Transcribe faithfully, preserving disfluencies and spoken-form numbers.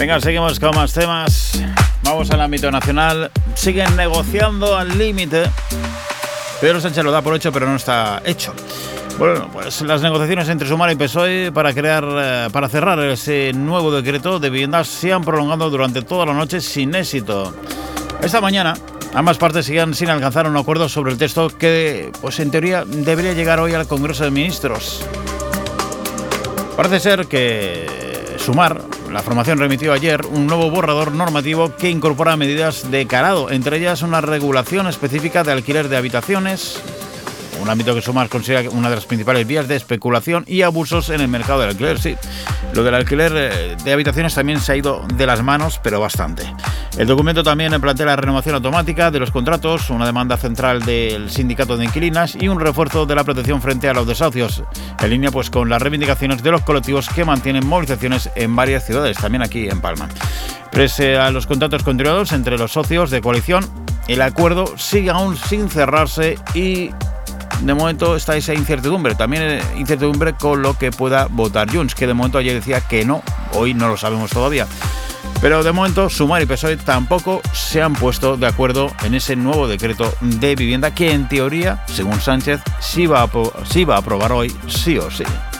Venga, seguimos con más temas. Vamos al ámbito nacional. Siguen negociando al límite. Pedro Sánchez lo da por hecho, pero no está hecho. Bueno, pues las negociaciones entre Sumar y P S O E para crear, para cerrar ese nuevo decreto de vivienda se han prolongado durante toda la noche sin éxito. Esta mañana ambas partes siguen sin alcanzar un acuerdo sobre el texto que, pues en teoría, debería llegar hoy al Congreso de Ministros. Parece ser que Sumar, la formación remitió ayer un nuevo borrador normativo que incorpora medidas de calado, entre ellas una regulación específica de alquiler de habitaciones, un ámbito que Sumar considera una de las principales vías de especulación y abusos en el mercado del alquiler. Sí, lo del alquiler de habitaciones también se ha ido de las manos, pero bastante. El documento también plantea la renovación automática de los contratos, una demanda central del sindicato de inquilinas y un refuerzo de la protección frente a los desahucios, en línea pues con las reivindicaciones de los colectivos que mantienen movilizaciones en varias ciudades, también aquí en Palma. Pese a los contratos continuados entre los socios de coalición, el acuerdo sigue aún sin cerrarse y de momento está esa incertidumbre, también incertidumbre con lo que pueda votar Junts, que de momento ayer decía que no, hoy no lo sabemos todavía. Pero de momento Sumar y P S O E tampoco se han puesto de acuerdo en ese nuevo decreto de vivienda que en teoría, según Sánchez, sí va a, sí va a aprobar hoy sí o sí.